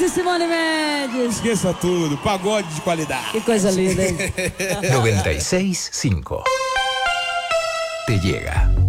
e Simone Mendes. Esqueça tudo, pagode de qualidade. Que coisa linda, hein? 96.5 te llega.